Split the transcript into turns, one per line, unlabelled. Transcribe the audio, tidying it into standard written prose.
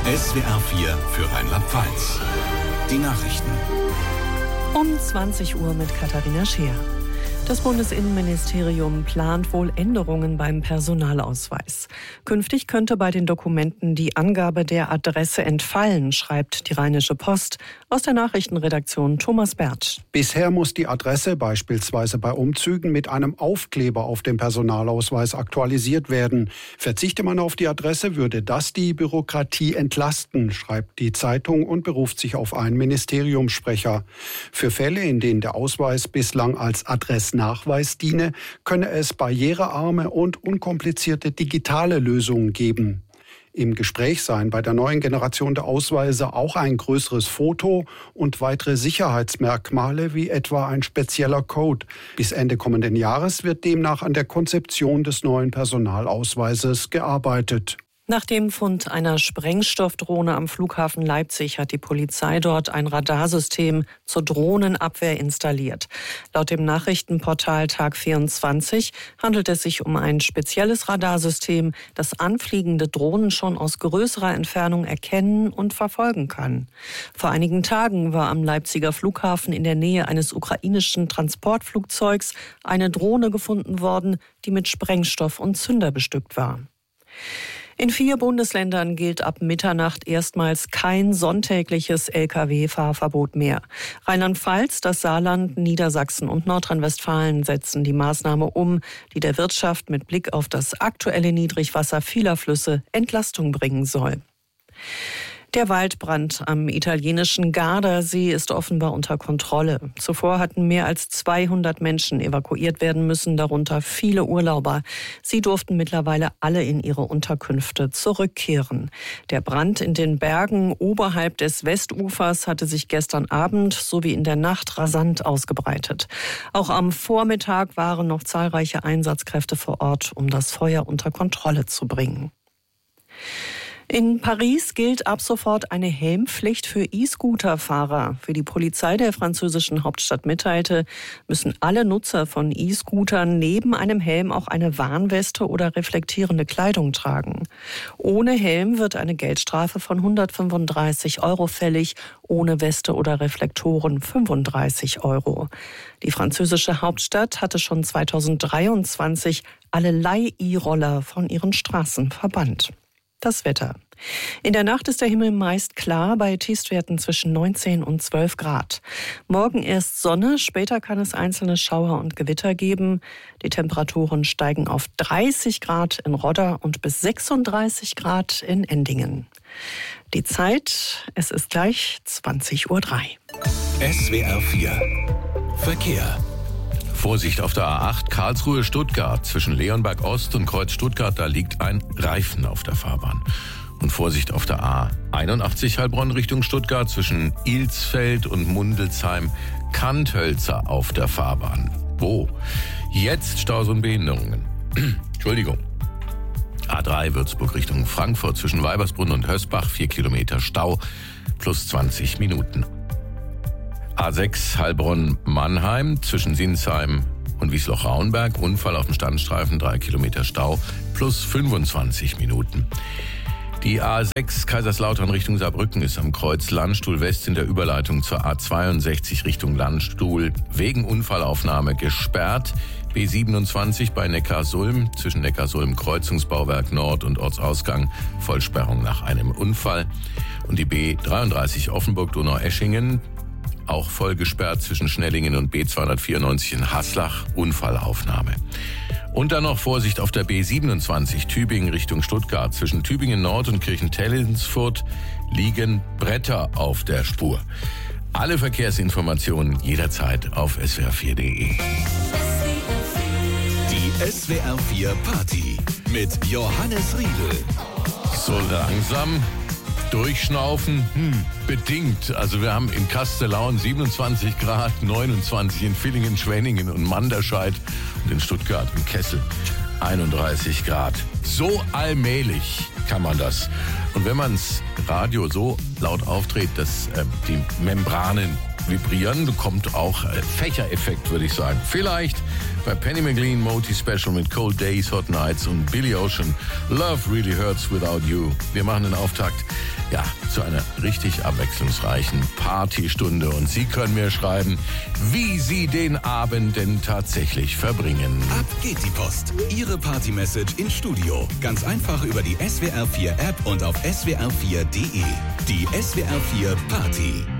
SWR 4 für Rheinland-Pfalz. Die Nachrichten.
Um 20 Uhr mit Katharina Scheer. Das Bundesinnenministerium plant wohl Änderungen beim Personalausweis. Künftig könnte bei den Dokumenten die Angabe der Adresse entfallen, schreibt die Rheinische Post. Aus der Nachrichtenredaktion Thomas Bertsch.
Bisher muss die Adresse beispielsweise bei Umzügen mit einem Aufkleber auf dem Personalausweis aktualisiert werden. Verzichte man auf die Adresse, würde das die Bürokratie entlasten, schreibt die Zeitung und beruft sich auf einen Ministeriumssprecher. Für Fälle, in denen der Ausweis bislang als Adressnachweis diene, könne es barrierearme und unkomplizierte digitale Lösungen geben. Im Gespräch seien bei der neuen Generation der Ausweise auch ein größeres Foto und weitere Sicherheitsmerkmale wie etwa ein spezieller Code. Bis Ende kommenden Jahres wird demnach an der Konzeption des neuen Personalausweises gearbeitet.
Nach dem Fund einer Sprengstoffdrohne am Flughafen Leipzig hat die Polizei dort ein Radarsystem zur Drohnenabwehr installiert. Laut dem Nachrichtenportal Tag 24 handelt es sich um ein spezielles Radarsystem, das anfliegende Drohnen schon aus größerer Entfernung erkennen und verfolgen kann. Vor einigen Tagen war am Leipziger Flughafen in der Nähe eines ukrainischen Transportflugzeugs eine Drohne gefunden worden, die mit Sprengstoff und Zünder bestückt war. In 4 Bundesländern gilt ab Mitternacht erstmals kein sonntägliches Lkw-Fahrverbot mehr. Rheinland-Pfalz, das Saarland, Niedersachsen und Nordrhein-Westfalen setzen die Maßnahme um, die der Wirtschaft mit Blick auf das aktuelle Niedrigwasser vieler Flüsse Entlastung bringen soll. Der Waldbrand am italienischen Gardasee ist offenbar unter Kontrolle. Zuvor hatten mehr als 200 Menschen evakuiert werden müssen, darunter viele Urlauber. Sie durften mittlerweile alle in ihre Unterkünfte zurückkehren. Der Brand in den Bergen oberhalb des Westufers hatte sich gestern Abend sowie in der Nacht rasant ausgebreitet. Auch am Vormittag waren noch zahlreiche Einsatzkräfte vor Ort, um das Feuer unter Kontrolle zu bringen. In Paris gilt ab sofort eine Helmpflicht für E-Scooter-Fahrer. Wie die Polizei der französischen Hauptstadt mitteilte, müssen alle Nutzer von E-Scootern neben einem Helm auch eine Warnweste oder reflektierende Kleidung tragen. Ohne Helm wird eine Geldstrafe von 135 € fällig, ohne Weste oder Reflektoren 35 €. Die französische Hauptstadt hatte schon 2023 alle Leih-E-Roller von ihren Straßen verbannt. Das Wetter. In der Nacht ist der Himmel meist klar bei Tiefstwerten zwischen 19 und 12 Grad. Morgen erst Sonne, später kann es einzelne Schauer und Gewitter geben. Die Temperaturen steigen auf 30 Grad in Rodder und bis 36 Grad in Endingen. Die Zeit, es ist gleich 20:03 Uhr.
SWR 4 Verkehr.
Vorsicht auf der A8 Karlsruhe-Stuttgart zwischen Leonberg Ost und Kreuz Stuttgart, da liegt ein Reifen auf der Fahrbahn. Und Vorsicht auf der A81 Heilbronn Richtung Stuttgart zwischen Ilsfeld und Mundelsheim, Kanthölzer auf der Fahrbahn. Wo? Jetzt Staus und Behinderungen. Entschuldigung. A3 Würzburg Richtung Frankfurt zwischen Weibersbrunn und Hösbach, 4 Kilometer Stau, plus 20 Minuten. A6 Heilbronn-Mannheim zwischen Sinsheim und Wiesloch-Raunberg. Unfall auf dem Standstreifen, 3 Kilometer Stau, plus 25 Minuten. Die A6 Kaiserslautern Richtung Saarbrücken ist am Kreuz Landstuhl West in der Überleitung zur A62 Richtung Landstuhl wegen Unfallaufnahme gesperrt. B27 bei Neckarsulm zwischen Neckarsulm Kreuzungsbauwerk Nord und Ortsausgang, Vollsperrung nach einem Unfall. Und die B33 Offenburg-Donaueschingen, auch voll gesperrt zwischen Schnellingen und B294 in Haslach, Unfallaufnahme. Und dann noch Vorsicht auf der B27 Tübingen Richtung Stuttgart. Zwischen Tübingen Nord und Kirchentellensfurt liegen Bretter auf der Spur. Alle Verkehrsinformationen jederzeit auf swr4.de.
Die SWR 4 Party mit Johannes Riedel.
So langsam durchschnaufen, bedingt. Also wir haben in Kastellaun 27 Grad, 29 in Villingen, Schwenningen und Manderscheid und in Stuttgart und Kessel 31 Grad. So allmählich kann man das. Und wenn man das Radio so laut aufdreht, dass die Membranen Vibrieren bekommt auch Fächereffekt, würde ich sagen. Vielleicht bei Penny McLean, Moti Special mit Cold Days, Hot Nights und Billy Ocean, Love Really Hurts Without You. Wir machen den Auftakt, zu einer richtig abwechslungsreichen Partystunde. Und Sie können mir schreiben, wie Sie den Abend denn tatsächlich verbringen.
Ab geht die Post. Ihre Party-Message ins Studio. Ganz einfach über die SWR4 App und auf swr4.de. Die SWR4 Party.